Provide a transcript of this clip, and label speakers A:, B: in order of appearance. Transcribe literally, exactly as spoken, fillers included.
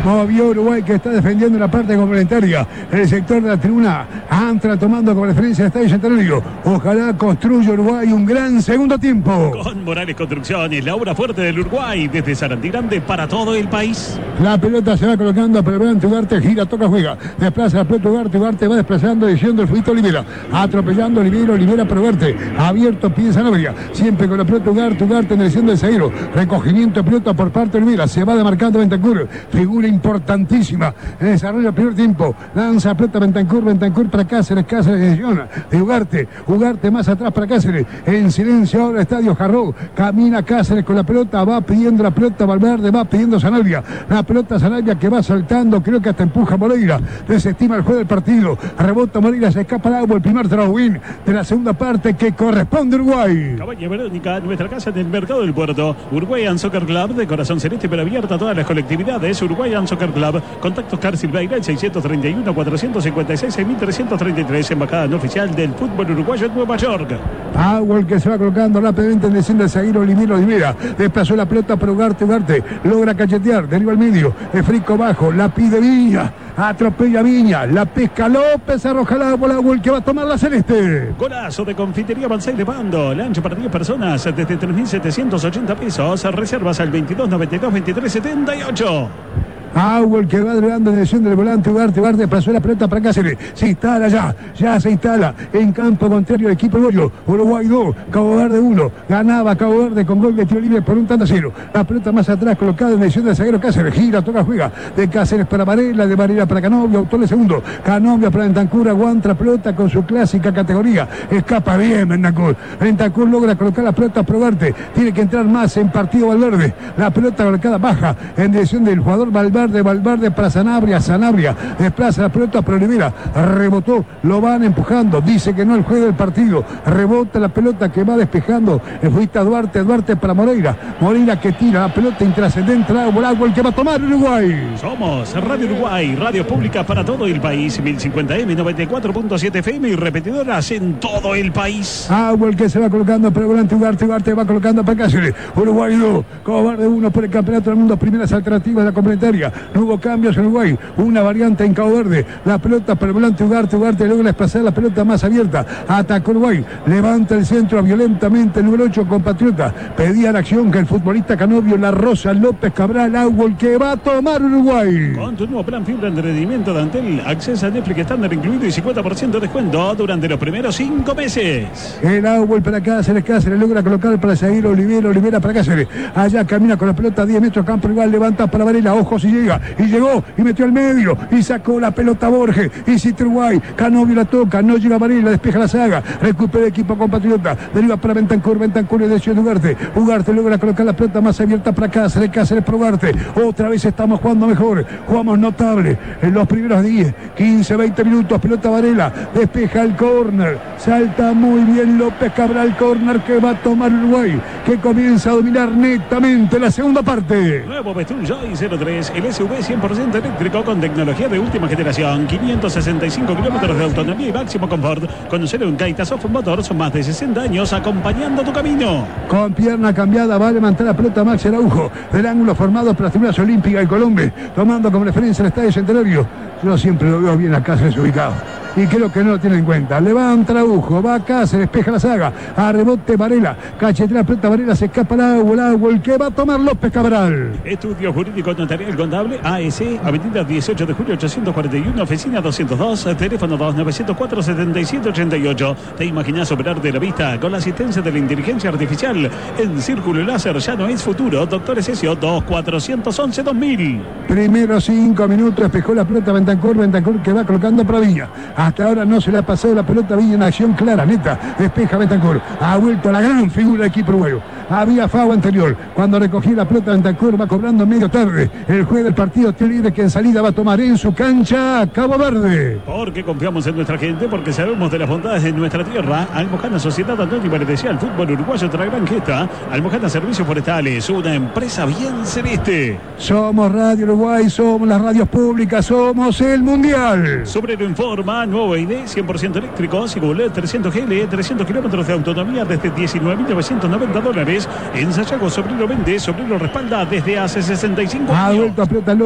A: Movió Uruguay, que está defendiendo la parte complementaria. El sector de la tribuna. Antra tomando como referencia el Estadio Centenario. Ojalá construya Uruguay un gran segundo tiempo.
B: Con Morales Construcciones, la obra fuerte del Uruguay. Desde Sarandí Grande para todo el país.
A: La pelota se va colocando para Volante Ugarte. Gira, toca, juega. Desplaza la pelota Ugarte. Ugarte va desplazando, diciendo el fuito Olivera. Atropellando Olivera. Olivera para Ugarte. Abierto, pie Sanabria. Siempre con la pelota Ugarte. Ugarte en dirección del zaguero. Recogimiento de pelota por parte de Olivera. Se va demarcando Bentancur. Figura importantísima en el desarrollo del primer tiempo. Lanza pelota Bentancur. Bentancur para Cáceres. Cáceres de Girona. De Ugarte. Ugarte más atrás para Cáceres. En silencio ahora Estadio Jarró. Camina Cáceres con la pelota. Va pidiendo la pelota Valverde. Va pidiendo Sanabria. La pelota Sanabria que va saltando. Creo que hasta empuja a Moreira. Desestima el juego del partido. Rebota Moreira. Se escapa al agua. El primer throw-in de la segunda parte que corresponde a Uruguay.
B: Cabaña Verónica, nuestra casa en el Mercado del Puerto. Uruguayan Soccer Club de corazón celeste, pero abierta a todas las colectividades. Uruguayan Soccer Club. Contactos Car Silveira, el seiscientos treinta y uno, cuatrocientos cincuenta y seis, seis mil trescientos treinta y tres. Embajada no oficial del fútbol uruguayo en Nueva York.
A: Agua el que se va colocando rápidamente en desciende el zaguero Olivera Olivera. Desplazó la pelota para Ugarte. Ugarte logra cachetear. Deriva al medio. El frico bajo. La pide Viña. Atropella Viña. La pesca López. Arroja la bola. Agua el que va a tomar la celeste.
B: Golazo de Confitería Balsay de Pando. Lancha para diez personas desde tres mil setecientos ochenta pesos. Reservas al veintidós noventa y dos veintitrés setenta y ocho.
A: Agua el que va drogando en dirección del volante Ugarte. Ugarte pasó la pelota para Cáceres. Se instala ya. Ya se instala en campo contrario el equipo uruguayo. Uruguay dos. Cabo Verde uno. Ganaba Cabo Verde con gol de tiro libre por un tanto a cero. La pelota más atrás colocada en dirección del zaguero Cáceres. Gira, toca, juega. De Cáceres para Varela. De Varela para Canovio. Autor de segundo. Canovio para Bentancur. Aguanta la pelota con su clásica categoría. Escapa bien Bentancur. Bentancur logra colocar la pelota para Ugarte. Tiene que entrar más en partido Valverde. La pelota colocada baja en dirección del jugador Valverde. De Valverde para Sanabria, Sanabria desplaza la pelota para Olivera, rebotó, lo van empujando, dice que no el juego del partido, rebota la pelota que va despejando, el futbolista Duarte, Duarte para Moreira, Moreira que tira la pelota intrascendente, agua, agua el que va a tomar Uruguay.
B: Somos Radio Uruguay, radio pública para todo el país, mil cincuenta eme, noventa y cuatro punto siete efe eme y repetidoras en todo el país.
A: Agua el que se va colocando para volante Ugarte, Ugarte va colocando para Cáceres, Uruguay dos, Cobarde uno por el campeonato del mundo, primeras alternativas de la complementaria. No hubo cambios en Uruguay, una variante en Cabo Verde, la pelota para el volante Ugarte, Ugarte logra desplazar la pelota más abierta, atacó Uruguay, levanta el centro violentamente el número ocho compatriota, pedía la acción que el futbolista Canovio, La Rosa, López Cabral, agua el que va a tomar Uruguay.
B: Con tu nuevo plan fibra de rendimiento de Antel, acceso a Netflix estándar incluido y cincuenta por ciento de descuento durante los primeros cinco meses.
A: El agua para Cáceres, Cáceres logra colocar para seguir Olivera, Olivera para Cáceres, allá camina con la pelota a diez metros, campo rival, levanta para Varela, ojo si llega, y llegó, y metió al medio, y sacó la pelota Borges, y City Uruguay, Canovio la toca, no llega Varela, despeja la saga, recupera el equipo compatriota, deriva para Bentancur, Bentancur y de Ugarte, Ugarte logra colocar la pelota más abierta para Cáceres, Cáceres para Ugarte, otra vez estamos jugando mejor, jugamos notable, en los primeros diez, quince, veinte minutos, pelota Varela, despeja el córner, salta muy bien López Cabral, córner que va a tomar Uruguay, que comienza a dominar netamente la segunda parte.
B: Nuevo Bestun Joy cero tres, el S U V cien por ciento eléctrico con tecnología de última generación, quinientos sesenta y cinco kilómetros de autonomía y máximo confort. Conocer un Kaita Soft Motor, son más de sesenta años acompañando tu camino.
A: Con pierna cambiada va a levantar la pelota Max Araujo del ángulo formado por las tribunas olímpicas y Colombia, tomando como referencia el Estadio Centenario. Yo siempre lo veo bien a Cáceres ubicado y creo que no lo tiene en cuenta. Levanta Araujo, va a Cáceres, despeja la saga, a rebote Varela, cachetea la pelota Varela, se escapa el agua, el agua, el que va a tomar López Cabral.
B: Estudio Jurídico Notarial Contable, A S, Avenida dieciocho de julio ochocientos cuarenta y uno, oficina doscientos dos, teléfono dos nueve cero cuatro, setenta y siete ochenta y ocho. ¿Te imaginas operar de la vista con la asistencia de la inteligencia artificial? En Círculo Láser ya no es futuro. Doctores S O dos cuatrocientos once dos mil.
A: Primero cinco minutos, despejó la pelota Bentancur, Bentancur que va colocando para Viña. Hasta ahora no se le ha pasado la pelota a Viña en acción clara, neta. Despeja Bentancur. Ha vuelto a la gran figura del equipo uruguayo. Había FAO anterior. Cuando recogí la pelota Bentancur va cobrando medio tarde. El juez del partido tiene libre que en salida va a tomar en su cancha Cabo Verde.
B: Porque confiamos en nuestra gente, porque sabemos de las bondades de nuestra tierra. Almojana Sociedad Antonio Parecía, el fútbol uruguayo otra gran gesta. Almojana Servicios Forestales, una empresa bien celeste.
A: Somos Radio Uruguay, somos las radios públicas, somos el Mundial.
B: Sobrero informa, nuevo I D, cien por ciento eléctrico, Sigulé trescientos G L, trescientos kilómetros de autonomía desde diecinueve mil novecientos noventa dólares. En Sayago, Sobrero vende, Sobrero respalda desde hace sesenta y cinco años.
A: Ha vuelto a pelota